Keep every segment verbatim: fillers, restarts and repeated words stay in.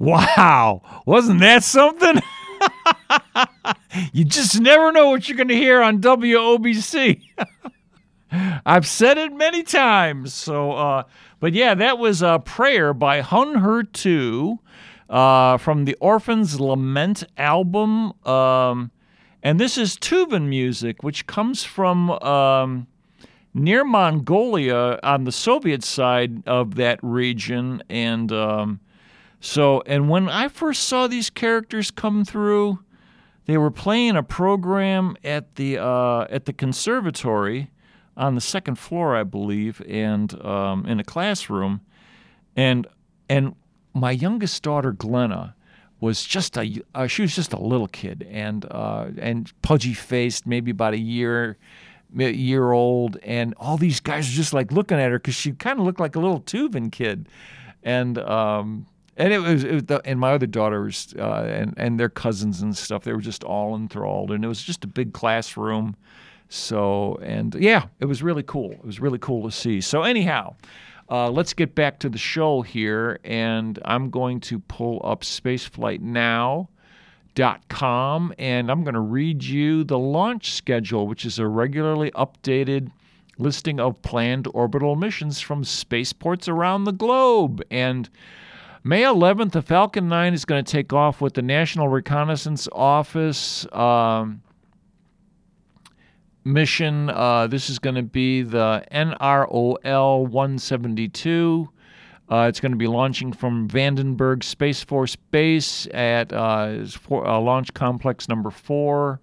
Wow. Wasn't that something? You just never know what you're going to hear on W O B C. I've said it many times. So, uh, but yeah, that was a prayer by Hun Her Tu uh, from the Orphan's Lament album. Um, and this is Tuvan music, which comes from um, near Mongolia on the Soviet side of that region. And um, so, and when I first saw these characters come through, they were playing a program at the uh, at the conservatory on the second floor, I believe, and um, in a classroom, and and my youngest daughter Glenna was just a uh, she was just a little kid and uh, and pudgy faced, maybe about a year year old, and all these guys were just like looking at her because she kind of looked like a little Tuvan kid, and. Um, And it was, it was the, and my other daughters uh, and and their cousins and stuff. They were just all enthralled, and it was just a big classroom. So and yeah, it was really cool. It was really cool to see. So anyhow, uh, let's get back to the show here, and I'm going to pull up spaceflight now dot com, and I'm going to read you the launch schedule, which is a regularly updated listing of planned orbital missions from spaceports around the globe. And May eleventh, the Falcon nine is going to take off with the National Reconnaissance Office um, mission. Uh, this is going to be the N R O L one seventy-two. Uh, it's going to be launching from Vandenberg Space Force Base at uh, for, uh, Launch Complex number four.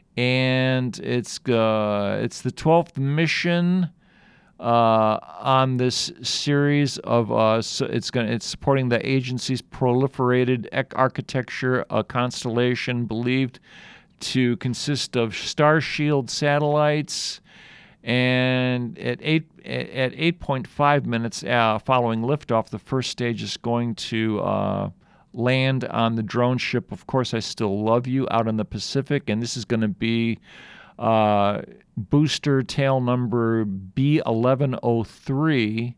And it's, uh, it's the twelfth mission Uh, on this series of uh, so it's going it's supporting the agency's proliferated architecture, a constellation believed to consist of Starshield satellites. And at eight at eight point five minutes uh, following liftoff, the first stage is going to uh, land on the drone ship. Of course, I Still Love You out in the Pacific, and this is going to be. Uh, booster tail number B eleven oh three,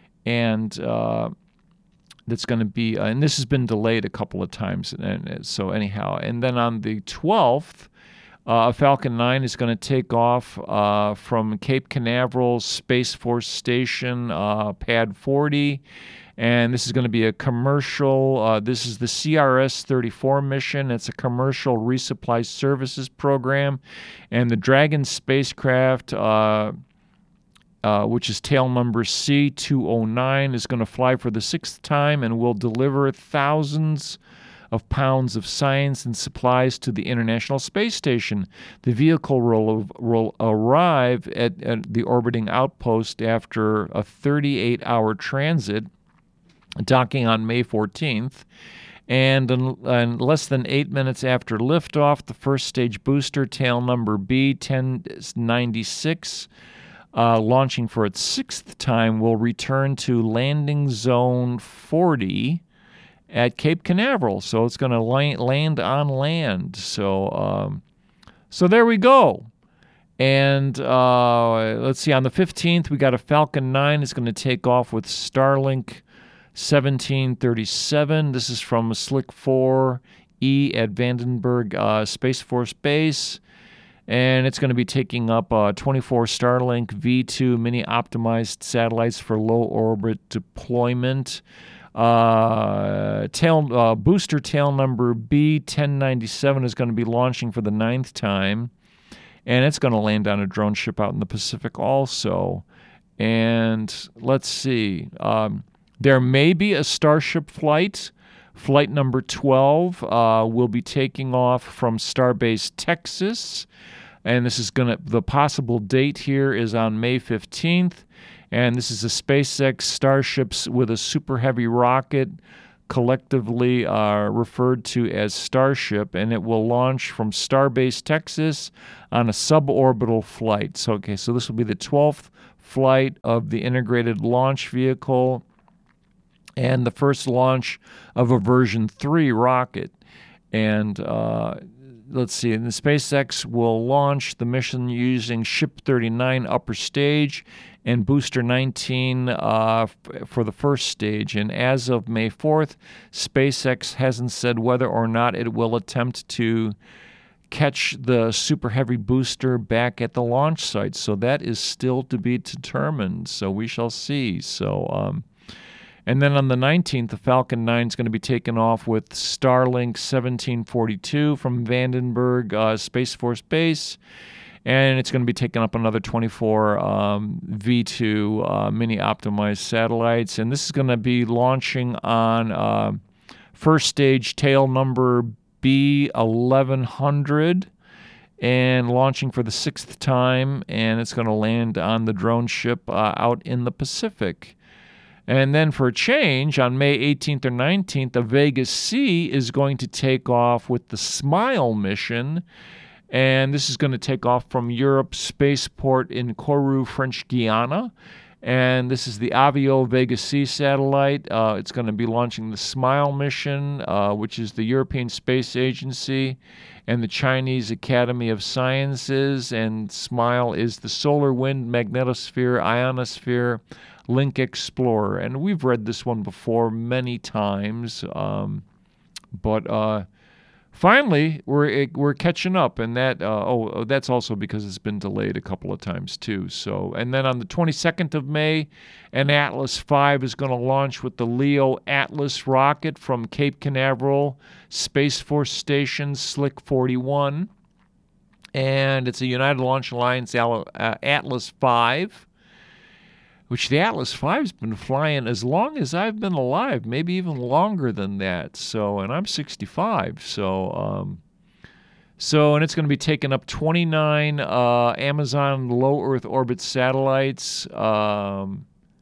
and uh, that's going to be, uh, and this has been delayed a couple of times, and, and so anyhow, and then on the twelfth, uh, Falcon nine is going to take off uh, from Cape Canaveral Space Force Station, uh, Pad forty, and this is going to be a commercial, uh, this is the C R S thirty-four mission. It's a commercial resupply services program. And the Dragon spacecraft, uh, uh, which is tail number C two oh nine, is going to fly for the sixth time and will deliver thousands of pounds of science and supplies to the International Space Station. The vehicle will, will arrive at, at the orbiting outpost after a thirty-eight hour transit, docking on May fourteenth, and in, in less than eight minutes after liftoff, the first stage booster, tail number B ten ninety-six, uh, launching for its sixth time, will return to landing zone forty at Cape Canaveral. So it's going to la- land on land. So, um, so there we go. And uh, let's see, on the fifteenth, we got a Falcon nine. It's going to take off with Starlink seventeen thirty-seven. This is from Slick four E at Vandenberg uh, Space Force Base. And it's going to be taking up uh, twenty-four Starlink V two mini-optimized satellites for low-orbit deployment. Uh, tail uh, booster tail number B ten ninety-seven is going to be launching for the ninth time. And it's going to land on a drone ship out in the Pacific also. And let's see. Um, There may be a Starship flight. Flight number twelve uh, will be taking off from Starbase Texas, and this is going to, the possible date here is on May fifteenth, and this is a SpaceX Starships with a Super Heavy rocket, collectively uh, referred to as Starship, and it will launch from Starbase Texas on a suborbital flight. So, okay, so this will be the twelfth flight of the integrated launch vehicle, and the first launch of a version three rocket. And uh, let's see, and the SpaceX will launch the mission using Ship thirty-nine upper stage and Booster nineteen uh, f- for the first stage. And as of May fourth, SpaceX hasn't said whether or not it will attempt to catch the Super Heavy booster back at the launch site. So that is still to be determined. So we shall see. So, um, and then on the nineteenth, the Falcon nine is going to be taken off with Starlink seventeen forty-two from Vandenberg uh, Space Force Base. And it's going to be taking up another twenty-four um, V two uh, mini-optimized satellites. And this is going to be launching on uh, first stage tail number B eleven hundred and launching for the sixth time. And it's going to land on the drone ship uh, out in the Pacific. And then for a change, on May eighteenth or nineteenth, the Vega C is going to take off with the SMILE mission. And this is going to take off from Europe's spaceport in Kourou, French Guiana. And this is the Avio Vega C satellite. Uh, it's going to be launching the SMILE mission, uh, which is the European Space Agency and the Chinese Academy of Sciences. And SMILE is the Solar Wind Magnetosphere Ionosphere Link Explorer. And we've read this one before many times. Um, but... Uh, Finally, we're we're catching up, and that uh, oh that's also because it's been delayed a couple of times too. So, and then on the twenty-second of May, an Atlas five is going to launch with the Leo Atlas rocket from Cape Canaveral Space Force Station Slick forty-one, and it's a United Launch Alliance Atlas five. Which the Atlas five's been flying as long as I've been alive, maybe even longer than that. So, and I'm sixty-five. So, um, so and it's going to be taking up twenty-nine uh, Amazon low Earth orbit satellites, um,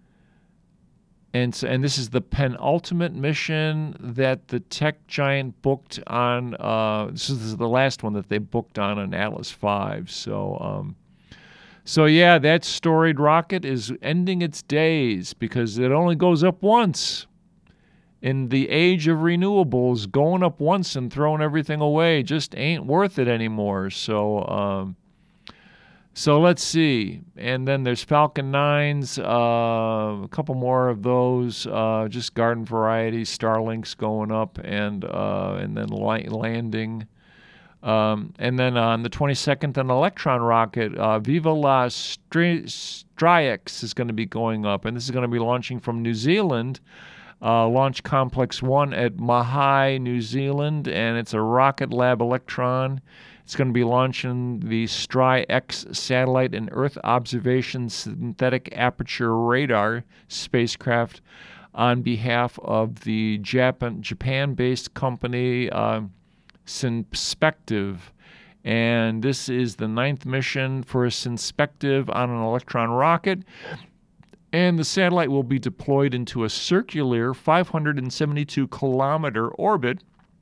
and and this is the penultimate mission that the tech giant booked on. Uh, this is the last one that they booked on an Atlas five. So. Um, So, yeah, that storied rocket is ending its days because it only goes up once. In the age of renewables, going up once and throwing everything away just ain't worth it anymore. So, um, so let's see. And then there's Falcon nines, uh, a couple more of those, uh, just garden variety, Starlink's going up and uh, and then li- landing. Um, and then on the twenty-second, an Electron rocket, uh, Viva La Stri- Strix, is going to be going up. And this is going to be launching from New Zealand, uh, Launch Complex one at Mahai, New Zealand. And it's a Rocket Lab Electron. It's going to be launching the Stri-X satellite and Earth observation synthetic aperture radar spacecraft on behalf of the Japan, Japan-based company uh, Synspective, and this is the ninth mission for a Synspective on an Electron rocket, and the satellite will be deployed into a circular five hundred seventy-two kilometer orbit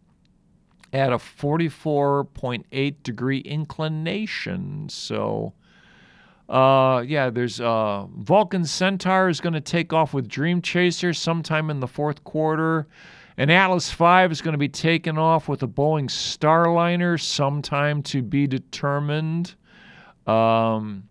at a forty-four point eight degree inclination. So, uh, yeah, there's uh, Vulcan Centaur is going to take off with Dream Chaser sometime in the fourth quarter. An Atlas five is going to be taken off with a Boeing Starliner sometime to be determined. Um,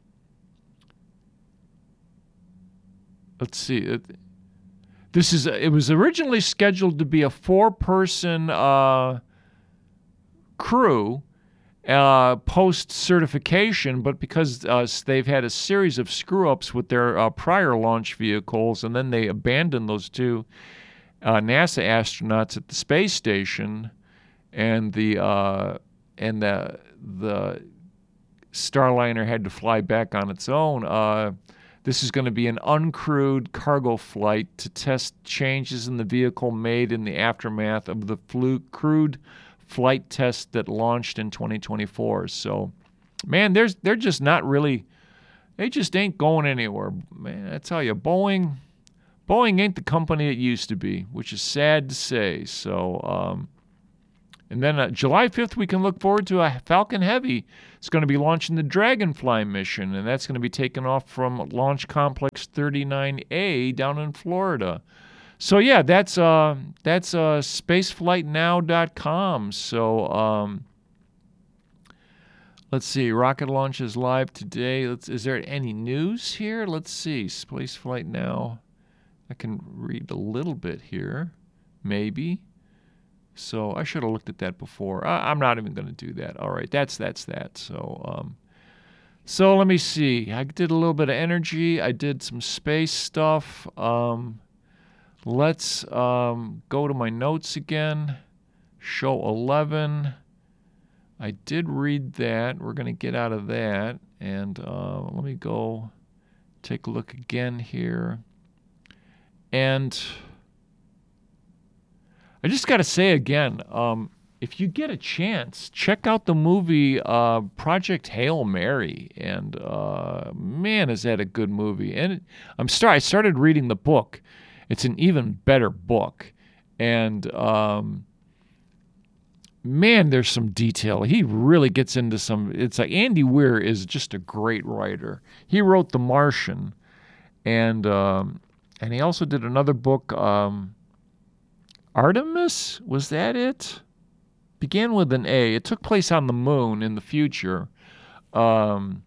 let's see. It, this is it was originally scheduled to be a four-person uh, crew uh, post-certification, but because uh, they've had a series of screw-ups with their uh, prior launch vehicles, and then they abandoned those two Uh, NASA astronauts at the space station, and the uh, and the the Starliner had to fly back on its own. Uh, this is going to be an uncrewed cargo flight to test changes in the vehicle made in the aftermath of the flu- crewed flight test that launched in twenty twenty-four. So, man, there's they're just not really, they just ain't going anywhere. Man, I tell you, Boeing. Boeing ain't the company it used to be, which is sad to say. So, um, and then uh, July fifth, we can look forward to a Falcon Heavy. It's going to be launching the Dragonfly mission, and that's going to be taken off from Launch Complex thirty-nine A down in Florida. So, yeah, that's uh, that's uh, spaceflight now dot com. So, um, Let's see. Rocket launch is live today. Let's, is there any news here? Let's see. Space flight now. I can read a little bit here. Maybe. So I should have looked at that before. I, I'm not even going to do that. All right. That's that's that. So um, so let me see. I did a little bit of energy. I did some space stuff. Um, let's um, go to my notes again. Show eleven. I did read that. We're going to get out of that. And uh, let me go take a look again here. And I just got to say again, um, if you get a chance, check out the movie uh, Project Hail Mary. And uh, man, is that a good movie. And it, I'm start, I started reading the book. It's an even better book. And... Um, Man, there's some detail. He really gets into some... It's like Andy Weir is just a great writer. He wrote The Martian, and um, and he also did another book, um, Artemis? Was that it? Began with an A. It took place on the moon in the future. Um,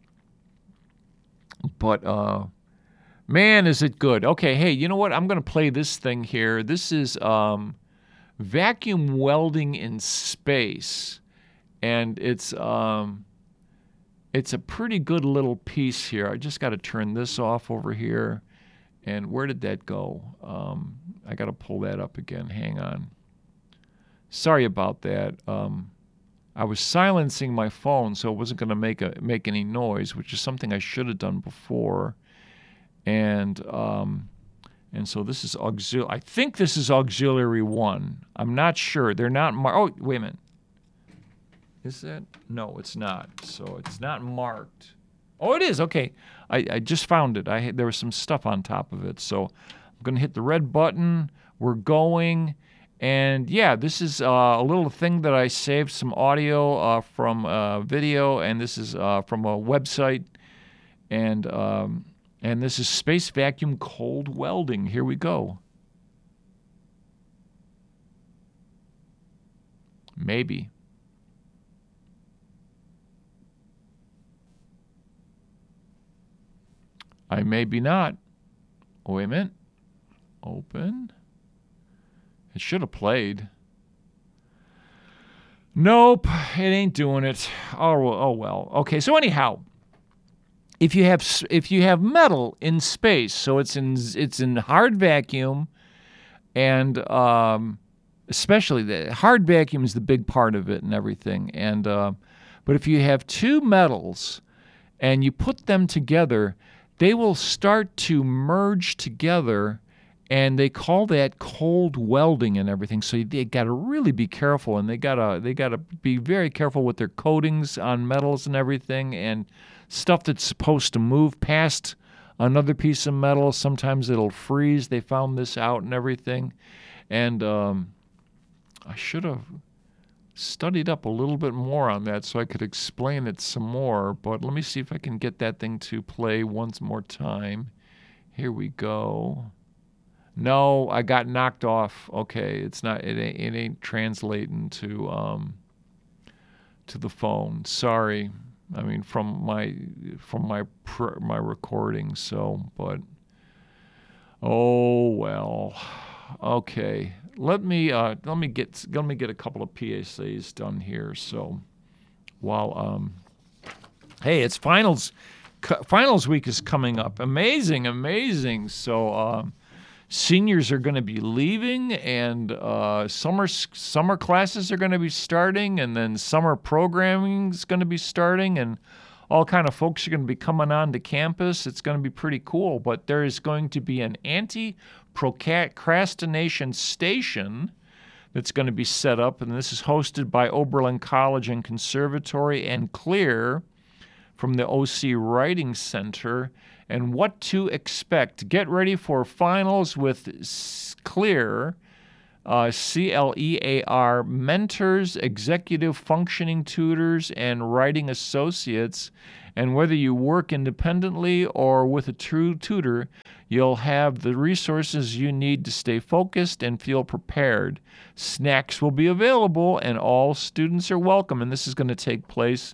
but, uh, man, is it good. Okay, hey, you know what? I'm going to play this thing here. This is... Um, Vacuum Welding in Space, and it's um, it's a pretty good little piece here. I just got to turn this off over here, and where did that go? Um, I got to pull that up again. Hang on. Sorry about that. Um, I was silencing my phone, so it wasn't going to make a make any noise, which is something I should have done before, and. Um, And so this is auxiliary. I think this is auxiliary one. I'm not sure. They're not marked. Oh, wait a minute. Is that? No, it's not. So it's not marked. Oh, it is. Okay. I, I just found it. I There was some stuff on top of it. So I'm going to hit the red button. We're going. And yeah, this is uh, a little thing that I saved some audio uh, from uh, video. And this is uh, from a website. And... Um, And this is space vacuum cold welding. Here we go. Maybe. I maybe not. Oh, wait a minute. Open. It should have played. Nope, it ain't doing it. Oh, oh well. Okay, so anyhow. If you have if you have metal in space, so it's in it's in hard vacuum, and um, especially the hard vacuum is the big part of it and everything. And uh, but if you have two metals and you put them together, they will start to merge together, and they call that cold welding and everything. So they got to really be careful, and they gotta they gotta be very careful with their coatings on metals and everything, and stuff that's supposed to move past another piece of metal. Sometimes it'll freeze. They found this out and everything. And um, I should have studied up a little bit more on that so I could explain it some more. But let me see if I can get that thing to play once more time. Here we go. No, I got knocked off. Okay, it's not. It ain't, it ain't translating to um, to the phone. Sorry. I mean, from my from my pr- my recording. So, but oh well. Okay, let me uh, let me get let me get a couple of P S As done here. So, while um, hey, it's finals finals week is coming up. Amazing, amazing. So, um, seniors are going to be leaving, and uh, summer summer classes are going to be starting, and then summer programming is going to be starting, and all kind of folks are going to be coming on to campus. It's going to be pretty cool. But there is going to be an anti-procrastination station that's going to be set up, and this is hosted by Oberlin College and Conservatory and Clear from the O C Writing Center. And what to expect. Get ready for finals with Clear, uh, C L E A R, mentors, executive functioning tutors, and writing associates. And whether you work independently or with a true tutor, you'll have the resources you need to stay focused and feel prepared. Snacks will be available, and all students are welcome. And this is going to take place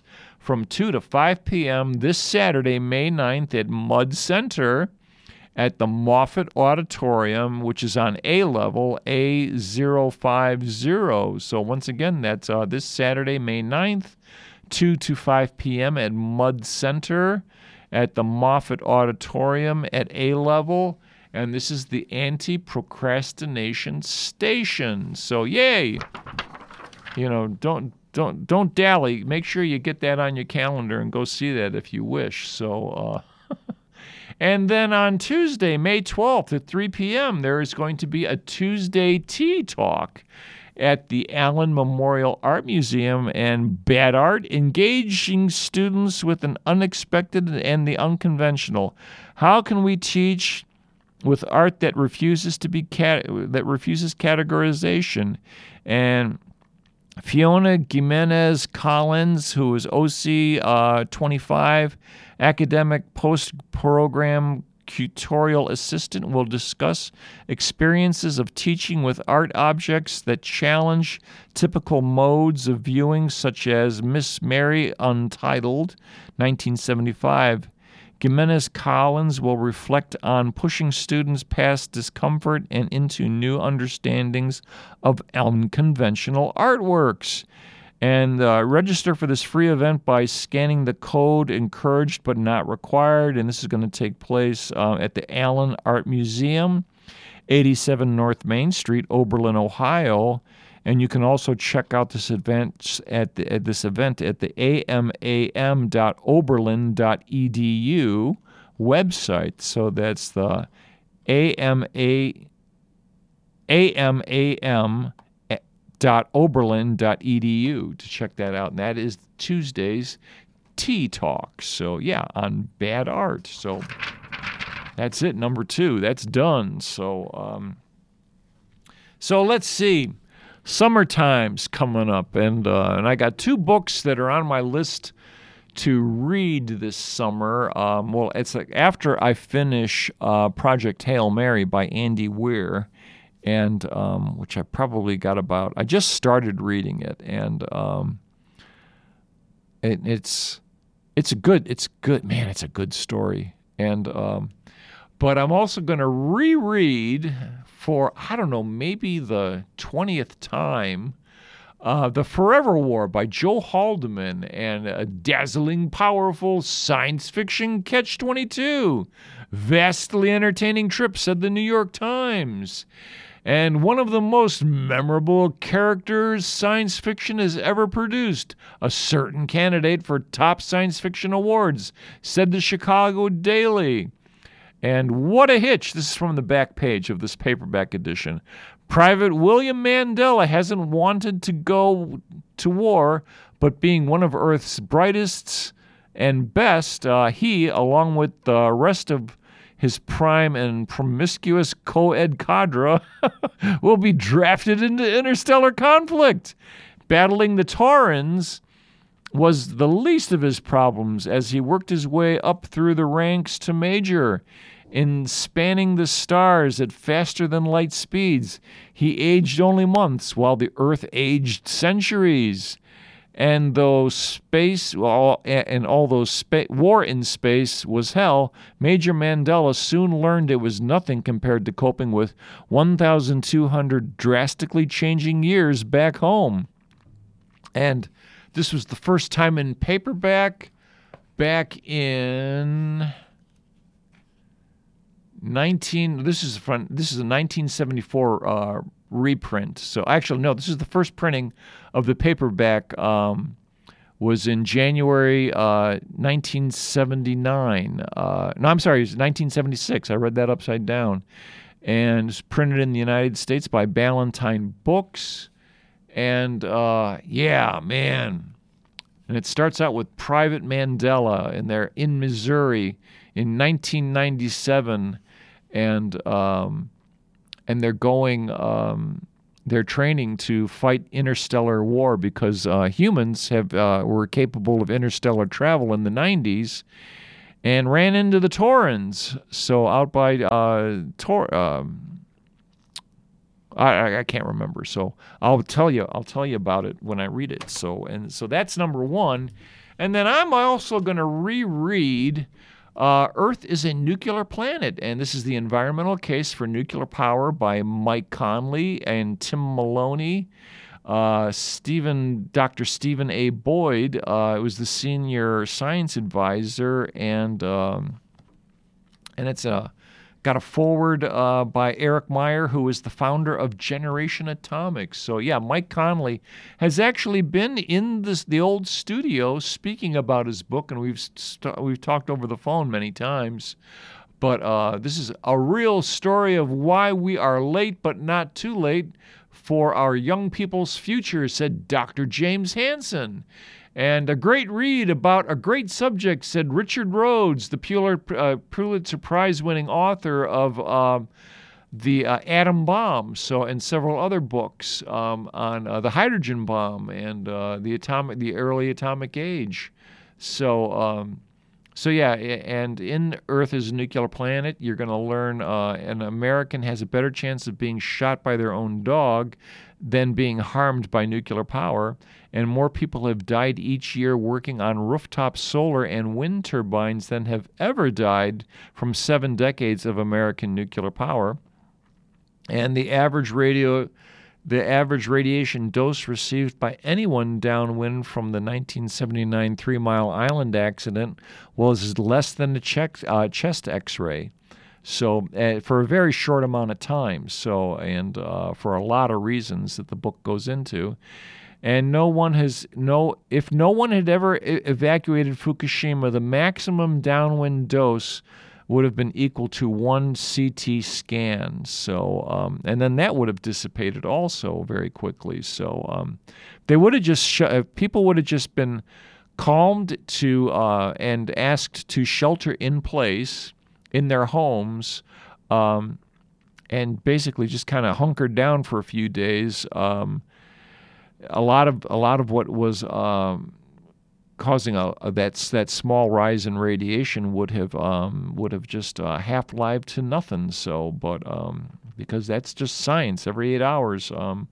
from two to five p.m. this Saturday, May ninth at Mudd Center at the Moffett Auditorium, which is on A level, A zero five zero. So once again, that's uh, this Saturday, May ninth, two to five p.m. at Mudd Center at the Moffett Auditorium at A level. And this is the anti-procrastination station. So yay! You know, don't don't don't dally. Make sure you get that on your calendar and go see that if you wish. So uh and then on Tuesday, May twelfth at three p.m., there is going to be a Tuesday Tea Talk at the Allen Memorial Art Museum and Bad Art, engaging students with an unexpected and the unconventional. How can we teach with art that refuses to be cat- that refuses categorization? And Fiona Jimenez Collins, who is O C uh, twenty-five, academic post-program tutorial assistant, will discuss experiences of teaching with art objects that challenge typical modes of viewing, such as Miss Mary Untitled, nineteen seventy-five. Jimenez Collins will reflect on pushing students past discomfort and into new understandings of unconventional artworks. And uh, register for this free event by scanning the code encouraged but not required. And this is going to take place uh, at the Allen Art Museum, eighty-seven North Main Street, Oberlin, Ohio. And you can also check out this event at, the, at this event at the a m a m dot oberlin dot e d u website. So that's the A M A M dot oberlin dot e d u to check that out. And that is Tuesday's Tea Talk. So yeah, on Bad Art. So that's it. Number two. That's done. So um, so let's see. Summertime's coming up, and uh, and I got two books that are on my list to read this summer. Um, well, it's like after I finish uh, Project Hail Mary by Andy Weir, and um, which I probably got about. I just started reading it, and um, it, it's it's a good it's good man. It's a good story, and um, but I'm also going to reread for, I don't know, maybe the twentieth time, uh, The Forever War by Joe Haldeman, and a dazzling, powerful science fiction catch twenty-two. Vastly entertaining trip, said the New York Times. And one of the most memorable characters science fiction has ever produced. A certain candidate for top science fiction awards, said the Chicago Daily. And what a hitch. This is from the back page of this paperback edition. Private William Mandela hasn't wanted to go to war, but being one of Earth's brightest and best, uh, he, along with the rest of his prime and promiscuous co-ed cadre, will be drafted into interstellar conflict. Battling the Taurans was the least of his problems as he worked his way up through the ranks to major. In spanning the stars at faster-than-light speeds, he aged only months, while the Earth aged centuries. And though space, well, and although spa- war in space was hell, Major Mandela soon learned it was nothing compared to coping with one thousand two hundred drastically changing years back home. And this was the first time in paperback back in nineteen. This is from this is a nineteen seventy-four uh, reprint. So actually, no, this is the first printing of the paperback. Um, was in January uh, nineteen seventy-nine. Uh, no, I'm sorry, it was nineteen seventy-six. I read that upside down, and it's printed in the United States by Ballantine Books. And uh, yeah, man. And it starts out with Private Mandela, and they're in Missouri in nineteen ninety-seven, and um, and they're going, um, they're training to fight interstellar war because uh, humans have uh, were capable of interstellar travel in the nineties, and ran into the Taurans. So out by uh, Tor. Um, I, I can't remember, so I'll tell you. I'll tell you about it when I read it. So and so that's number one, And then I'm also going to reread uh, Earth is a Nuclear Planet, and this is the environmental case for nuclear power by Mike Conley and Tim Maloney. Uh, Stephen, Doctor Stephen A. Boyd uh, was the senior science advisor, and um, and it's a got a forward uh, by Eric Meyer, who is the founder of Generation Atomics. So yeah, Mike Conley has actually been in this the old studio speaking about his book, and we've st- we've talked over the phone many times. But uh, this is a real story of why we are late, but not too late for our young people's future, said Doctor James Hansen. And a great read about a great subject, said Richard Rhodes, the Pulitzer, uh, Pulitzer Prize-winning author of uh, the uh, atom bomb, so and several other books um, on uh, the hydrogen bomb and uh, the atomic, the early atomic age. So, um, so yeah, and in Earth is a Nuclear Planet, you're going to learn uh, an American has a better chance of being shot by their own dog than being harmed by nuclear power, and more people have died each year working on rooftop solar and wind turbines than have ever died from seven decades of American nuclear power. And the average radio, the average radiation dose received by anyone downwind from the nineteen seventy-nine Three Mile Island accident was less than a check, uh, chest X-ray. So uh, for a very short amount of time. So and uh, for a lot of reasons that the book goes into, and no one has no if no one had ever e- evacuated Fukushima, the maximum downwind dose would have been equal to one C T scan. So um, and then that would have dissipated also very quickly. So um, they would have just sh- uh, people would have just been calmed to uh, and asked to shelter in place in their homes, um, and basically just kind of hunkered down for a few days. Um, a lot of a lot of what was um, causing a, a that that small rise in radiation would have um, would have just uh, half-lived to nothing. So, but um, because that's just science, every eight hours. Um,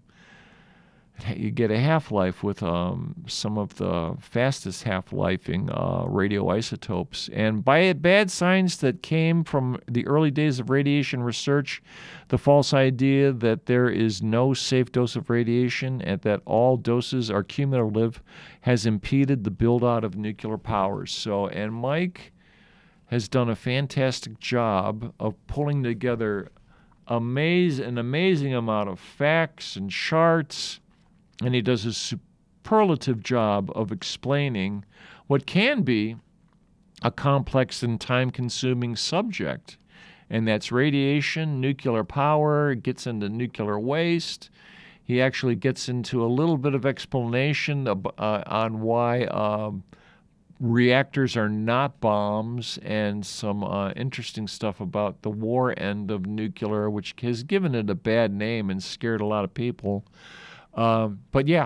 You get a half-life with um, some of the fastest half-lifing uh, radioisotopes. And by bad science that came from the early days of radiation research, the false idea that there is no safe dose of radiation and that all doses are cumulative has impeded the build-out of nuclear powers. So, and Mike has done a fantastic job of pulling together amaze, an amazing amount of facts and charts, and he does a superlative job of explaining what can be a complex and time-consuming subject, and that's radiation, nuclear power, gets into nuclear waste. He actually gets into a little bit of explanation of, uh, on why um, reactors are not bombs, and some uh, interesting stuff about the war end of nuclear, which has given it a bad name and scared a lot of people. Um, but yeah,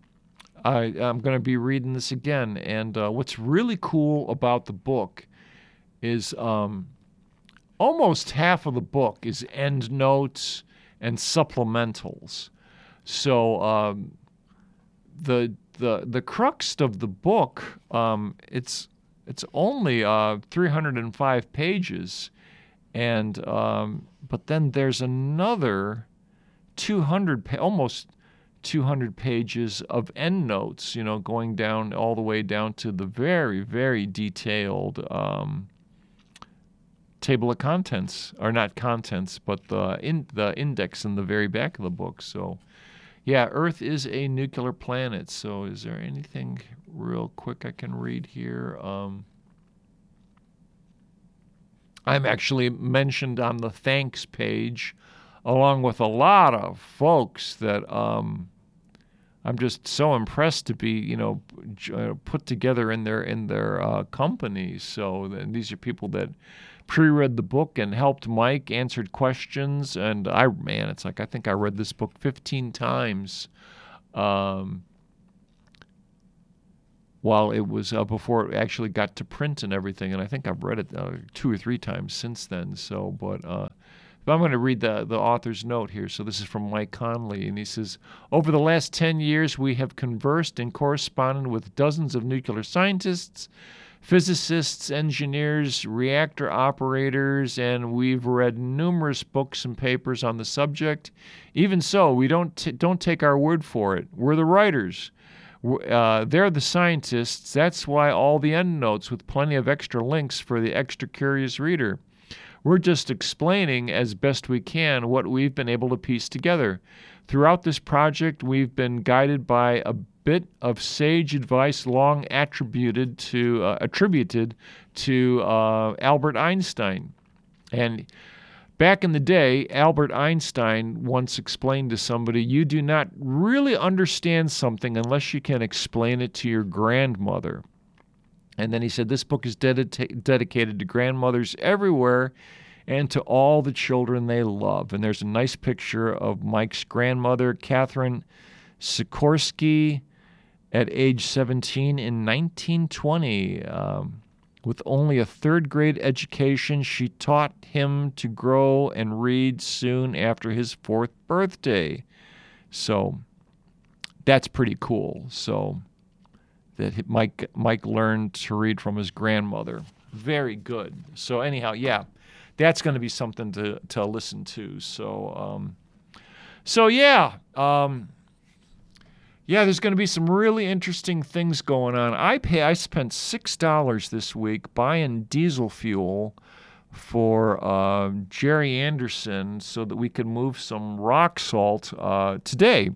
I, I'm going to be reading this again. And uh, what's really cool about the book is um, almost half of the book is end notes and supplementals. So um, the the the crux of the book, um, it's it's only uh, three hundred five pages, and um, but then there's another two hundred pa- almost two hundred pages of endnotes, you know, going down all the way down to the very, very detailed um, table of contents, or not contents, but the in the index in the very back of the book. So, yeah, Earth is a nuclear planet. So, is there anything real quick I can read here? Um, I'm actually mentioned on the thanks page, along with a lot of folks that um, I'm just so impressed to be, you know, put together in their in their uh, companies. So and these are people that pre-read the book and helped Mike, answered questions, and I, man, it's like I think I read this book fifteen times, um, while it was uh, before it actually got to print and everything, and I think I've read it uh, two or three times since then. So, but uh, I'm going to read the, the author's note here. So this is from Mike Conley, and he says, over the last ten years, we have conversed and corresponded with dozens of nuclear scientists, physicists, engineers, reactor operators, and we've read numerous books and papers on the subject. Even so, we don't t- don't take our word for it. We're the writers. Uh, they're the scientists. That's why all the endnotes with plenty of extra links for the extra curious reader. We're just explaining as best we can what we've been able to piece together. Throughout this project, we've been guided by a bit of sage advice long attributed to uh, attributed to uh, Albert Einstein. And back in the day, Albert Einstein once explained to somebody, you do not really understand something unless you can explain it to your grandmother. And then he said, this book is dedi- dedicated to grandmothers everywhere and to all the children they love. And there's a nice picture of Mike's grandmother, Catherine Sikorsky, at age seventeen in nineteen twenty. Um, with only a third grade education, she taught him to grow and read soon after his fourth birthday. So that's pretty cool. So that Mike Mike learned to read from his grandmother. Very good. So anyhow, yeah, that's going to be something to, to listen to. So, um, so yeah, um, yeah, there's going to be some really interesting things going on. I pay. I spent six dollars this week buying diesel fuel for uh, Jerry Anderson so that we could move some rock salt uh, today.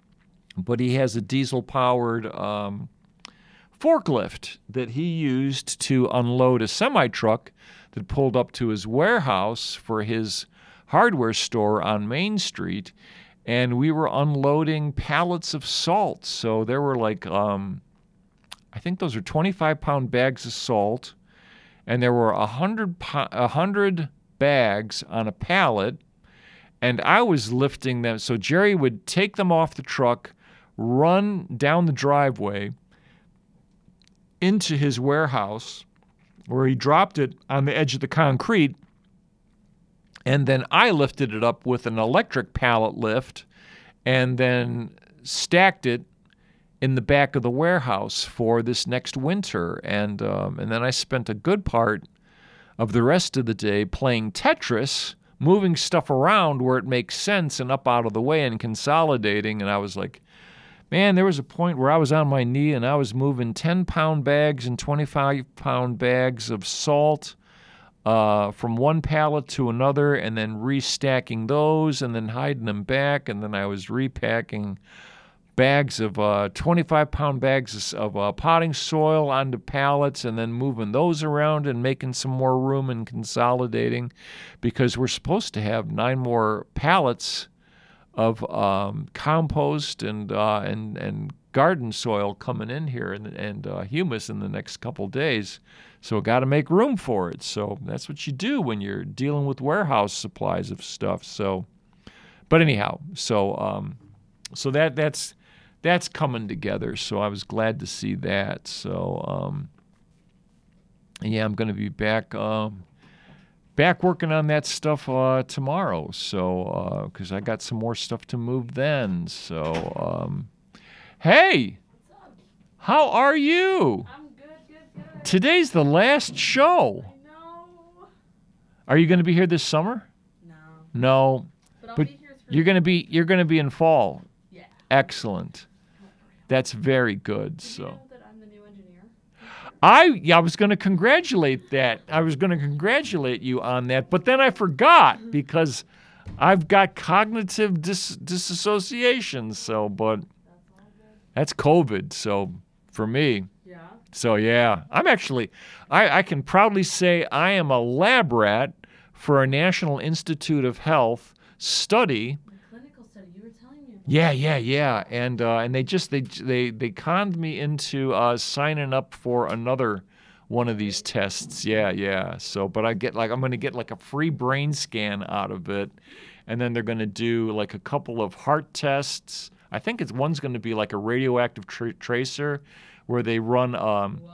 But he has a diesel-powered Um, forklift that he used to unload a semi-truck that pulled up to his warehouse for his hardware store on Main Street, and we were unloading pallets of salt. So there were like, um, I think those are twenty-five pound bags of salt, and there were one hundred, po- one hundred bags on a pallet, and I was lifting them. So Jerry would take them off the truck, run down the driveway, into his warehouse where he dropped it on the edge of the concrete, and then I lifted it up with an electric pallet lift and then stacked it in the back of the warehouse for this next winter. And um, and then I spent a good part of the rest of the day playing Tetris, moving stuff around where it makes sense and up out of the way and consolidating. And I was like, man, there was a point where I was on my knee and I was moving ten pound bags and twenty-five pound bags of salt uh, from one pallet to another, and then restacking those and then hiding them back. And then I was repacking bags of uh, twenty-five pound bags of uh, potting soil onto pallets and then moving those around and making some more room and consolidating, because we're supposed to have nine more pallets of um, compost and uh, and and garden soil coming in here, and and uh, humus in the next couple days. So got to make room for it. So that's what you do when you're dealing with warehouse supplies of stuff. So, but anyhow, so um, so that that's that's coming together. So I was glad to see that. So um, yeah, I'm going to be back. Um, Back working on that stuff uh, tomorrow, so because uh, I got some more stuff to move then. So, um, hey, What's up? how are you? I'm good, good, good. Today's the last show. I know. Are you going to be here this summer? No. No, But I'll but be here through. you're going to be you're going to be in fall. Yeah. Excellent. That's very good. Did So. you know that I'm the new engineer? I yeah, I was going to congratulate that. I was going to congratulate you on that, but then I forgot because I've got cognitive dis- disassociation. So, but That's all good. that's COVID. So for me, Yeah. so yeah, I'm actually I, I can proudly say I am a lab rat for a National Institute of Health study. My clinical study. You were telling me about. Yeah, yeah, yeah, and uh, and they just they they they conned me into uh, signing up for another one of these tests. Yeah, yeah. So, but I get like I'm going to get like a free brain scan out of it, and then they're going to do like a couple of heart tests. I think it's one's going to be like a radioactive tra- tracer, where they run um, Whoa.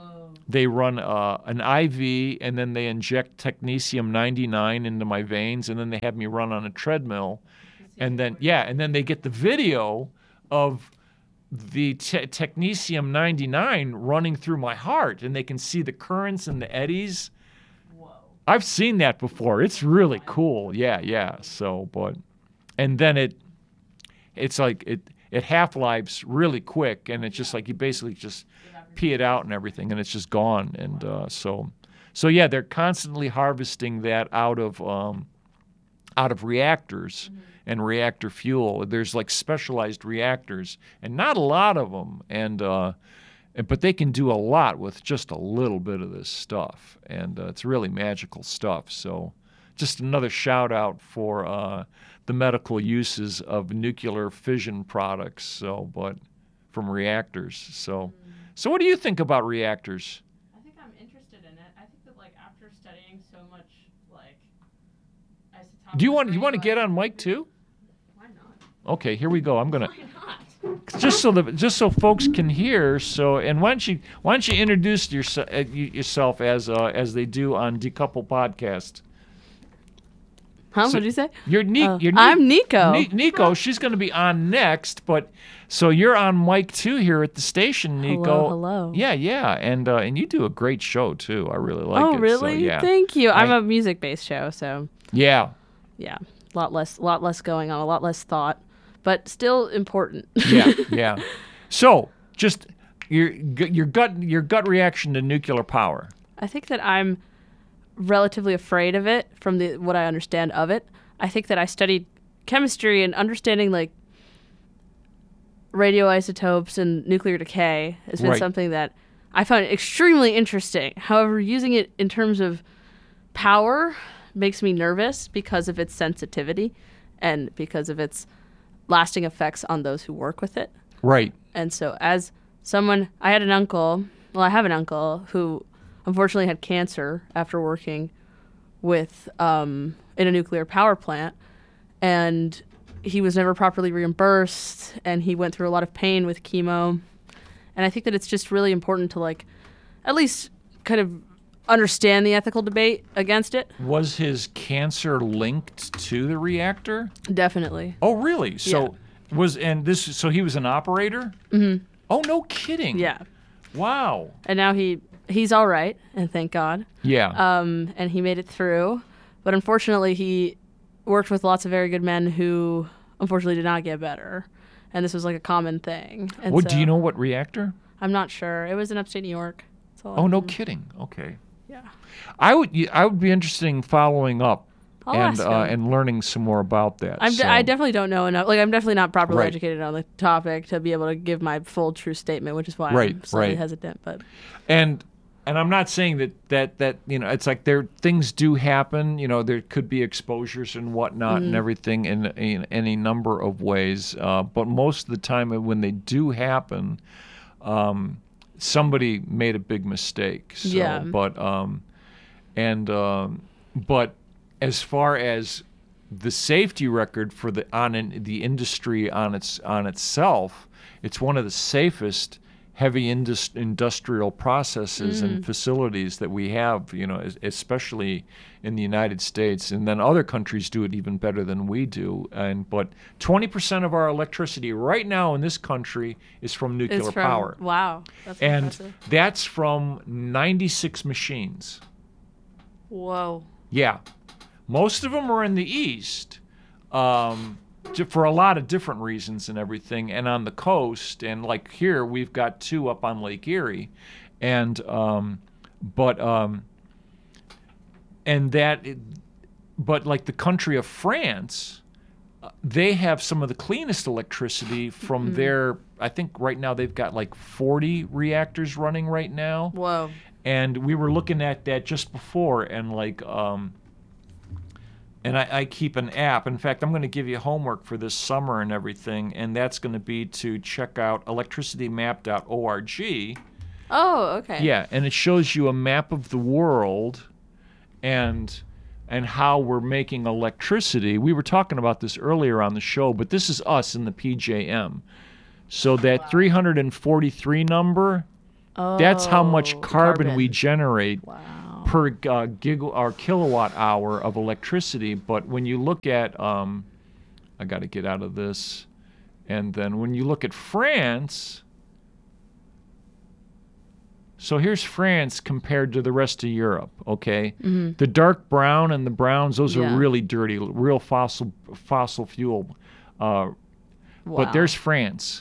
they run uh, an I V, and then they inject technetium ninety-nine into my veins, and then they have me run on a treadmill. And then, yeah, and then they get the video of the te- technetium ninety-nine running through my heart, and they can see the currents and the eddies. Whoa. I've seen that before. It's really cool. Yeah, yeah. So, but, and then it, it's like it, it half-lives really quick, and it's just like you basically just pee it out and everything, and it's just gone. And uh, so, so yeah, they're constantly harvesting that out of um, out of reactors. Mm-hmm. And reactor fuel. There's like specialized reactors, and not a lot of them. And uh, but they can do a lot with just a little bit of this stuff, and uh, it's really magical stuff. So, just another shout out for uh, the medical uses of nuclear fission products. So, but from reactors. So, mm-hmm. so what do you think about reactors? I think I'm interested in it. I think that like after studying so much like isotopes. Do you want you want to get on mic too? Okay, here we go. I'm gonna Why not? just so that just so folks can hear. So, and why don't you why don't you introduce yourself uh, yourself as uh, as they do on Decouple Podcast? Huh? So what did you say? You're Ni- Oh, you're Ni- I'm Nico. Ni- Nico, she's going to be on next, but so you're on mic too here at the station, Nico. Hello, hello. Yeah, yeah, and uh, and you do a great show too. I really like oh, it. really? So, yeah. Thank you. I'm I- a music-based show, so Yeah. yeah, a lot less, lot less going on, a lot less thought, but still important. Yeah, yeah. So, just your your gut your gut reaction to nuclear power. I think that I'm relatively afraid of it from the what I understand of it. I think that I studied chemistry and understanding like radioisotopes and nuclear decay has been Right. something that I found extremely interesting. However, using it in terms of power makes me nervous because of its sensitivity and because of its lasting effects on those who work with it. Right. And so as someone, I had an uncle, well, I have an uncle who unfortunately had cancer after working with, um, in a nuclear power plant. And he was never properly reimbursed, and he went through a lot of pain with chemo. And I think that it's just really important to, like, at least kind of understand the ethical debate against it. Was his cancer linked to the reactor? Definitely. Oh, really? So was and this so he was an operator? Mm-hmm. Oh, no kidding. Yeah. Wow. And now he he's all right, and thank God. Yeah. Um, and he made it through. But unfortunately, he worked with lots of very good men who unfortunately did not get better. And this was like a common thing. And what so, do you know what reactor? I'm not sure. It was in upstate New York. That's all I Oh, no know. kidding. Okay. Yeah. I would I would be interested in following up I'll and ask uh, him. and learning some more about that. I'm de- so. I definitely don't know enough. Like, I'm definitely not properly Right. educated on the topic to be able to give my full true statement, which is why Right, I'm slightly right. hesitant. But and and I'm not saying that, that that you know it's like there things do happen. You know, there could be exposures and whatnot and everything in, in any number of ways. Uh, but most of the time when they do happen, um, somebody made a big mistake. So, Yeah. But um, and um, but as far as the safety record for the on in, the industry on its on itself, it's one of the safest heavy indus- industrial processes and facilities that we have, you know, es- especially in the United States, and then other countries do it even better than we do. And but twenty percent of our electricity right now in this country is from nuclear it's from, power, wow. That's and impressive. that's from ninety-six machines. Whoa. Yeah, most of them are in the east. Um, ju- for a lot of different reasons and everything, and on the coast, and like here we've got two up on Lake Erie, and um, but um, and that, but like the country of France, uh, they have some of the cleanest electricity from their. I think right now they've got like forty reactors running right now, Whoa. and we were looking at that just before, and like. Um, And I, I keep an app. In fact, I'm going to give you homework for this summer and everything, and that's going to be to check out electricity map dot org. Oh, okay. Yeah, and it shows you a map of the world and and how we're making electricity. We were talking about this earlier on the show, but this is us in the P J M. So that three hundred forty-three number, Oh, That's how much carbon, we carbon. generate Wow. per uh, giga or kilowatt hour of electricity. But when you look at, um, I got to get out of this, and then when you look at France, so here's France compared to the rest of Europe. Okay, Mm-hmm. the dark brown and the browns, those Yeah. are really dirty, real fossil fossil fuel. Uh, Wow. But there's France.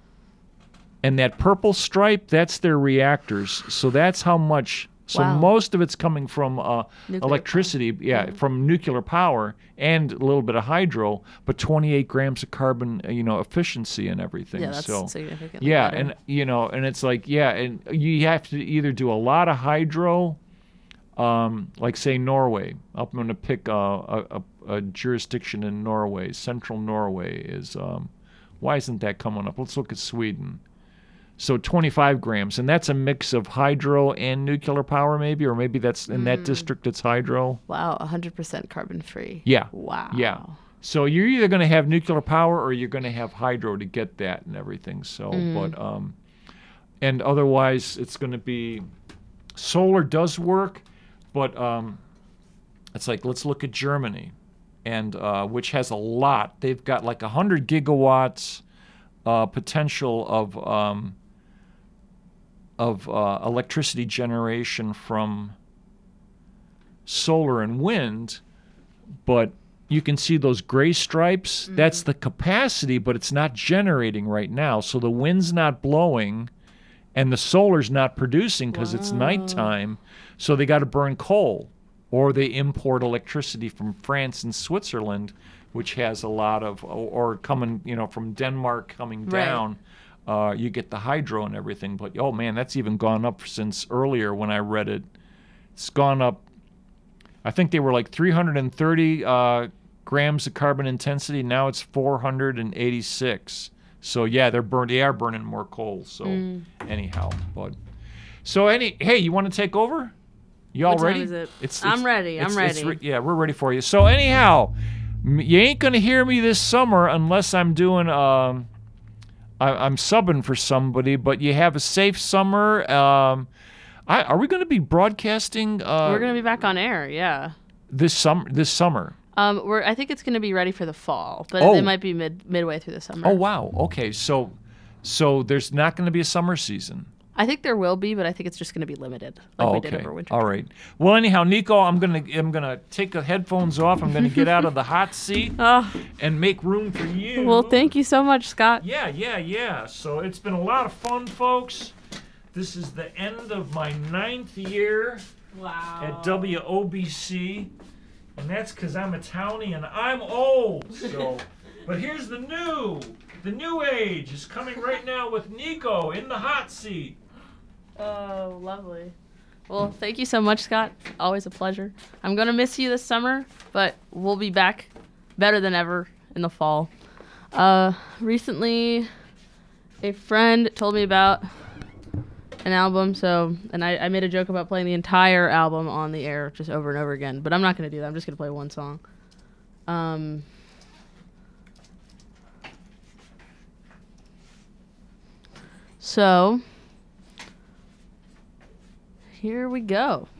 And that purple stripe, that's their reactors. So that's how much. So Wow. most of it's coming from uh, Nuclear electricity, yeah, Mhm. from nuclear power and a little bit of hydro, but twenty-eight grams of carbon, uh, you know, efficiency and everything. Yeah, that's so significantly yeah, better. and you know, and it's like yeah, and you have to either do a lot of hydro, um, like say Norway. I'm going to pick uh, a, a, a jurisdiction in Norway. Central Norway is. Um, why isn't that coming up? Let's look at Sweden. So twenty-five grams, and that's a mix of hydro and nuclear power, maybe, or maybe that's in that Mm. district it's hydro. Wow, one hundred percent carbon free. Yeah. Wow. Yeah. So you're either going to have nuclear power or you're going to have hydro to get that and everything. So, Mm. but um, and otherwise it's going to be solar does work, but um, it's like let's look at Germany, and uh, which has a lot. They've got like a hundred gigawatts uh, potential of. Um, of uh, electricity generation from solar and wind, but you can see those gray stripes. Mhm. That's the capacity, but it's not generating right now. So the wind's not blowing and the solar's not producing because it's Wow. nighttime. So they got to burn coal, or they import electricity from France and Switzerland, which has a lot of, or, or coming, you know, from Denmark coming Right. down. Uh, you get the hydro and everything, but oh man, that's even gone up since earlier when I read it. It's gone up. I think they were like three hundred thirty uh, grams of carbon intensity. Now it's four hundred eighty-six. So yeah, they're burn. They are burning more coal. So Mm. anyhow, but so any. Hey, you want to take over? You all What time ready? is it? It's, I'm it's- ready, I'm it's- it's ready. re- yeah, we're ready for you. So anyhow, m- you ain't gonna hear me this summer unless I'm doing. Um, I, I'm subbing for somebody, but you have a safe summer. Um, I, are we going to be broadcasting uh, We're gonna be back on air. Yeah. this summer? This summer? Um, we're. I think it's gonna be ready for the fall, but Oh. it might be mid midway through the summer. Oh wow. Okay, so so there's not going to be a summer season. I think there will be, but I think it's just gonna be limited, like oh, we okay. did over winter. All right. Well, anyhow, Nico, I'm gonna I'm gonna take the headphones off. I'm gonna get out of the hot seat Oh, and make room for you. well, thank you so much, Scott. Yeah, yeah, yeah. So it's been a lot of fun, folks. This is the end of my ninth year Wow. at W O B C, and that's because I'm a townie and I'm old. So, but here's the new, the new age is coming right now with Nico in the hot seat. Oh, lovely. Well, thank you so much, Scott. Always a pleasure. I'm gonna miss you this summer, but we'll be back better than ever in the fall. Uh, recently, a friend told me about an album, so and I, I made a joke about playing the entire album on the air just over and over again, but I'm not gonna do that. I'm just gonna play one song. Um. So, here we go.